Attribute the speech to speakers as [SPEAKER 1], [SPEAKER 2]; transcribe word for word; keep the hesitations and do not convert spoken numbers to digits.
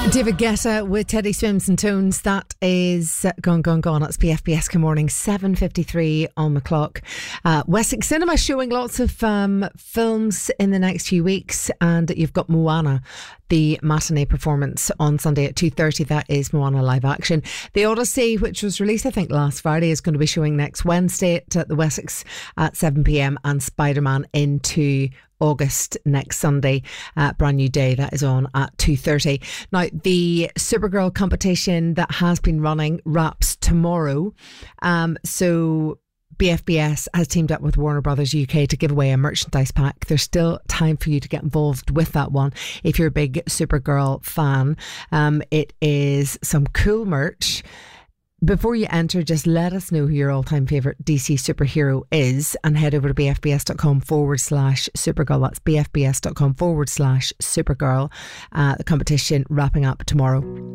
[SPEAKER 1] David Guetta with Teddy Swims and Tones. That is Gone, Gone, Gone. That's P F B S. Good morning. seven fifty-three on the clock. Uh, Wessex Cinema showing lots of um, films in the next few weeks, and you've got Moana, the matinee performance on Sunday at two thirty. That is Moana live action. The Odyssey, which was released I think last Friday, is going to be showing next Wednesday at the Wessex at seven p.m. and Spider-Man into August next Sunday, uh, brand new day, that is on at two thirty. Now the Supergirl competition that has been running wraps tomorrow, um, so B F B S has teamed up with Warner Brothers U K to give away a merchandise pack. There's still time for you to get involved with that one if you're a big Supergirl fan. Um, it is some cool merch. Before you enter, just let us know who your all-time favourite D C superhero is and head over to bfbs.com forward slash Supergirl. That's bfbs.com forward slash Supergirl. Uh, the competition wrapping up tomorrow.